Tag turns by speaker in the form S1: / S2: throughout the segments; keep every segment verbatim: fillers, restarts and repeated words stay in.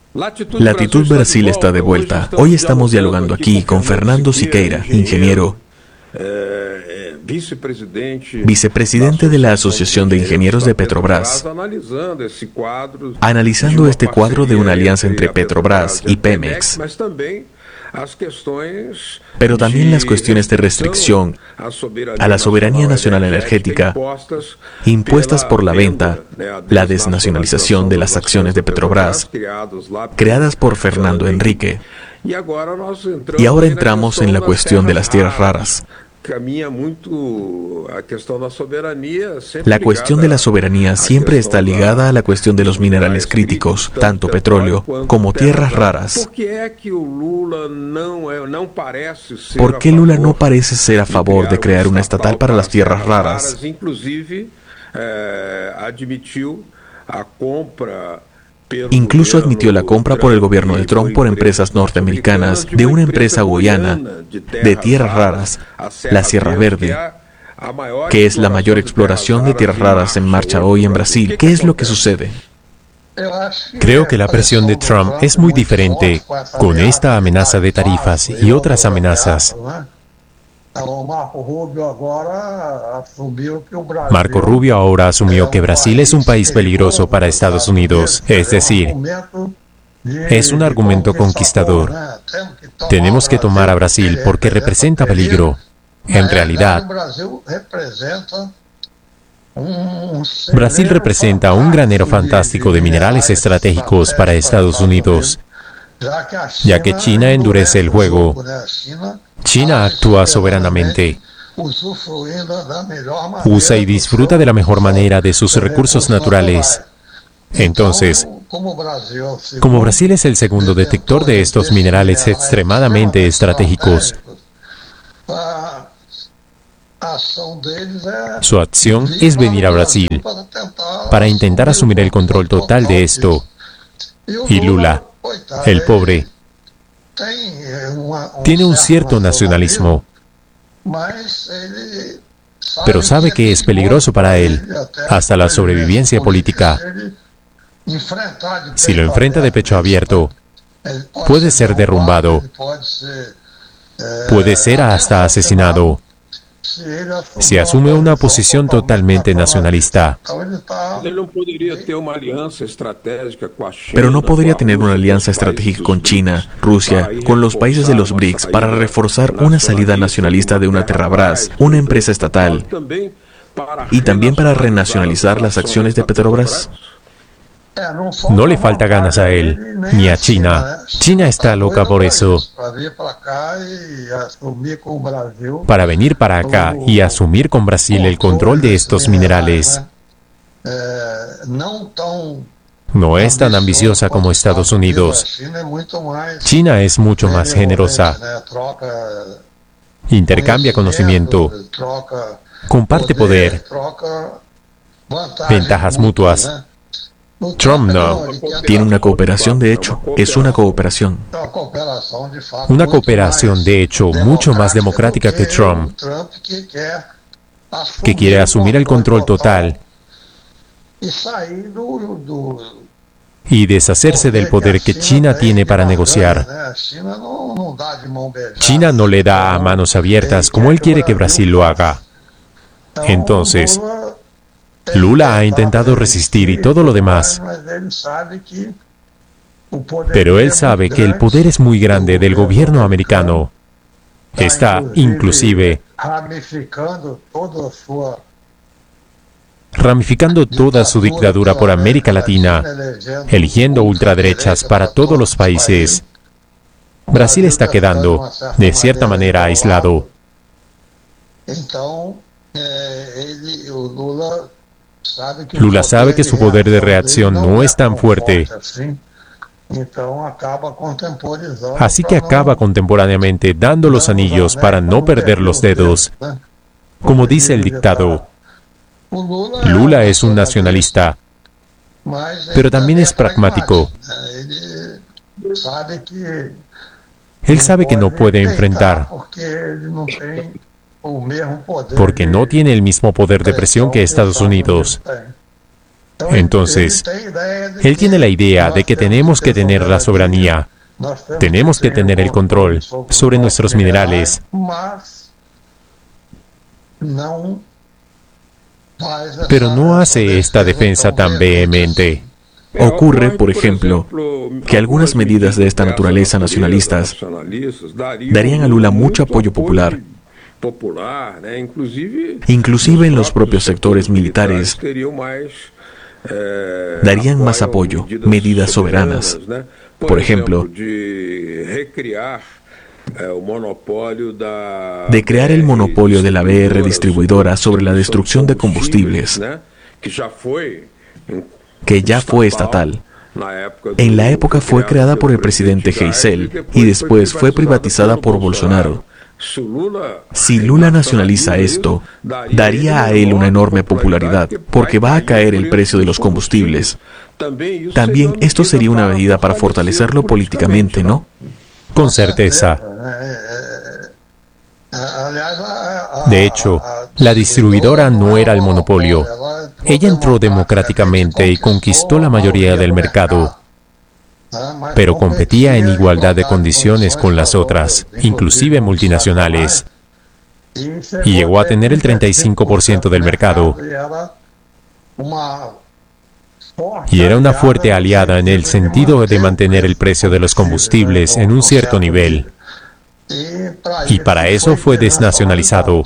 S1: Latitud Brasil está de vuelta. Hoy estamos dialogando aquí con Fernando Siqueira, ingeniero, vicepresidente de la Asociación de Ingenieros de Petrobras, analizando este cuadro de una alianza entre Petrobras y Pemex, pero también las cuestiones de restricción a la soberanía nacional energética impuestas por la venta, la desnacionalización de las acciones de Petrobras creadas por Fernando Henrique. Y ahora entramos en la cuestión de las tierras raras. La cuestión de la soberanía siempre está ligada a la cuestión de los minerales críticos, tanto petróleo como tierras raras. ¿Por qué Lula no parece ser a favor de crear una estatal para las tierras raras? Incluso admitió la compra por el gobierno de Trump por empresas norteamericanas de una empresa guyana de tierras raras, la Sierra Verde, que es la mayor exploración de tierras raras en marcha hoy en Brasil. ¿Qué es lo que sucede?
S2: Creo que la presión de Trump es muy diferente con esta amenaza de tarifas y otras amenazas. Marco Rubio ahora asumió que Brasil es un país peligroso para Estados Unidos, es decir, es un argumento conquistador. Tenemos que tomar a Brasil porque representa peligro. En realidad, Brasil representa un granero fantástico de minerales estratégicos para Estados Unidos, ya que China endurece el juego. China actúa soberanamente, usa y disfruta de la mejor manera de sus recursos naturales. Entonces, como Brasil es el segundo detector de estos minerales extremadamente estratégicos, su acción es venir a Brasil para intentar asumir el control total de esto. Y Lula, el pobre, tiene un cierto nacionalismo, pero sabe que es peligroso para él, hasta la sobrevivencia política. Si lo enfrenta de pecho abierto, puede ser derrumbado, puede ser hasta asesinado. Si asume una posición totalmente nacionalista.
S1: Pero no podría tener una alianza estratégica con China, Rusia, con los países de los BRICS para reforzar una salida nacionalista de una Terrabras, una empresa estatal, y también para renacionalizar las acciones de Petrobras.
S2: No le falta ganas a él, ni a China. China está loca por eso, para venir para acá y asumir con Brasil el control de estos minerales. No es tan ambiciosa como Estados Unidos. China es mucho más generosa. Intercambia conocimiento, comparte poder, ventajas mutuas. Trump no.
S1: Tiene una cooperación, de hecho, es una cooperación.
S2: Una cooperación, de hecho, mucho más democrática que Trump, que quiere asumir el control total y deshacerse del poder que China tiene para negociar. China no le da a manos abiertas como él quiere que Brasil lo haga. Entonces, Lula ha intentado resistir y todo lo demás, pero él sabe que el poder es muy grande del gobierno americano. Está, inclusive, ramificando toda su dictadura por América Latina, eligiendo ultraderechas para todos los países. Brasil está quedando, de cierta manera, aislado. Lula sabe que su poder de reacción no es tan fuerte, así que acaba contemporáneamente dando los anillos para no perder los dedos. Como dice el dictado, Lula es un nacionalista, pero también es pragmático. Él sabe que no puede enfrentar, porque no tiene el mismo poder de presión que Estados Unidos. Entonces, él tiene la idea de que tenemos que tener la soberanía, tenemos que tener el control sobre nuestros minerales, pero no hace esta defensa tan vehemente.
S1: Ocurre, por ejemplo, que algunas medidas de esta naturaleza nacionalistas darían a Lula mucho apoyo popular. Inclusive en los propios sectores militares darían más apoyo, medidas soberanas. Por ejemplo, de crear el monopolio de la B R distribuidora sobre la destrucción de combustibles, que ya fue estatal. En la época fue creada por el presidente Geisel y después fue privatizada por Bolsonaro. Si Lula nacionaliza esto, daría a él una enorme popularidad, porque va a caer el precio de los combustibles. También esto sería una medida para fortalecerlo políticamente, ¿no?
S2: Con certeza. De hecho, la distribuidora no era el monopolio. Ella entró democráticamente y conquistó la mayoría del mercado, pero competía en igualdad de condiciones con las otras, inclusive multinacionales, y llegó a tener el treinta y cinco por ciento del mercado. Y era una fuerte aliada en el sentido de mantener el precio de los combustibles en un cierto nivel. Y para eso fue desnacionalizado.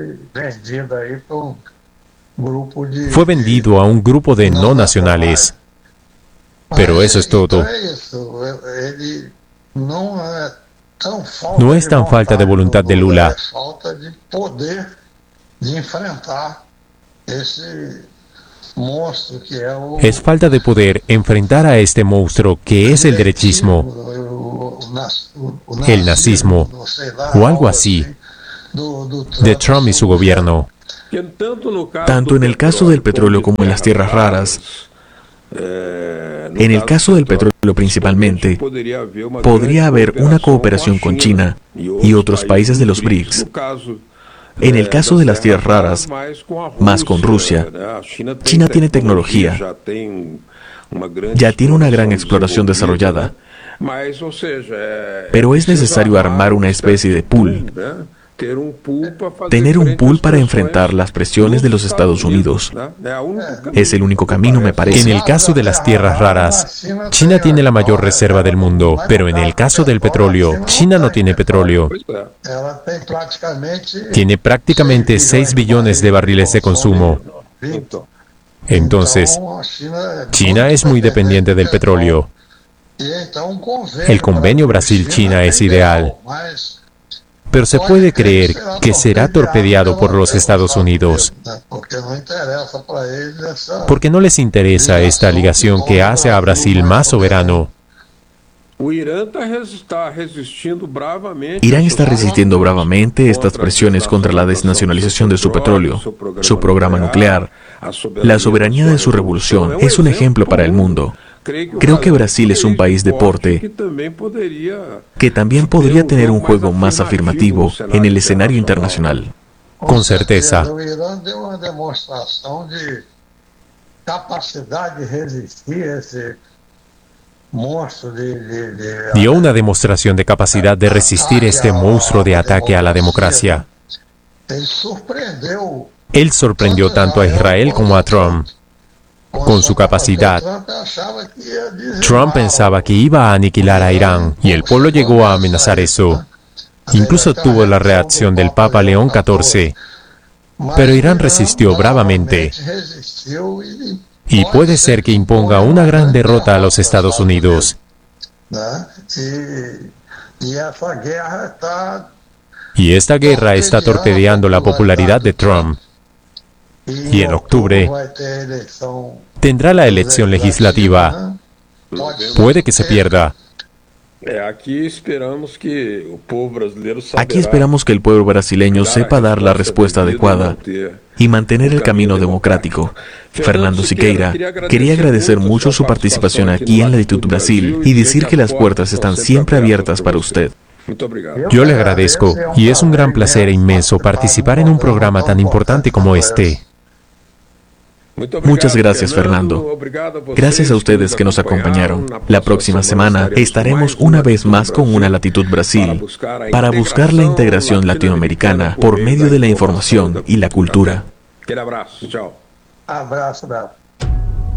S2: Fue vendido a un grupo de no nacionales. Pero eso es todo. No es tan falta de voluntad de Lula. Es falta de poder enfrentar a este monstruo que es el derechismo, el nazismo, o algo así, de Trump y su gobierno.
S1: Tanto en el caso del petróleo como en las tierras raras, en el caso del petróleo principalmente, podría haber una cooperación con China y otros países de los B R I C S. En el caso de las tierras raras, más con Rusia. China tiene tecnología, ya tiene una gran exploración desarrollada, pero es necesario armar una especie de pool. Tener un pool para enfrentar las presiones de los Estados Unidos. Es el único camino, me parece.
S2: En el caso de las tierras raras, China tiene la mayor reserva del mundo, pero en el caso del petróleo, China no tiene petróleo. Tiene prácticamente seis billones de barriles de consumo. Entonces, China es muy dependiente del petróleo. El convenio Brasil-China es ideal. Pero se puede creer que será torpedeado por los Estados Unidos, porque no les interesa esta ligación que hace a Brasil más soberano.
S1: Irán está resistiendo bravamente estas presiones contra la desnacionalización de su petróleo, su programa nuclear. La soberanía de su revolución es un ejemplo para el mundo. Creo que Brasil es un país de porte que también podría tener un juego más afirmativo en el escenario internacional.
S2: Con certeza. Dio una demostración de capacidad de resistir este monstruo de ataque a la democracia. Él sorprendió tanto a Israel como a Trump con su capacidad. Trump pensaba que iba a aniquilar a Irán, y el pueblo llegó a amenazar eso. Incluso tuvo la reacción del Papa León catorce. Pero Irán resistió bravamente. Y puede ser que imponga una gran derrota a los Estados Unidos. Y esta guerra está torpedeando la popularidad de Trump. Y en octubre tendrá la elección legislativa. Puede que se pierda.
S1: Aquí esperamos que el pueblo brasileño sepa dar la respuesta adecuada y mantener el camino democrático. Fernando Siqueira quería agradecer mucho su participación aquí en Latitud Brasil y decir que las puertas están siempre abiertas para usted.
S2: Yo le agradezco, y es un gran placer e inmenso participar en un programa tan importante como este.
S1: Muchas gracias, Fernando. Gracias a ustedes que nos acompañaron. La próxima semana estaremos una vez más con Una Latitud Brasil para buscar la integración latinoamericana por medio de la información y la cultura.
S3: Abrazo,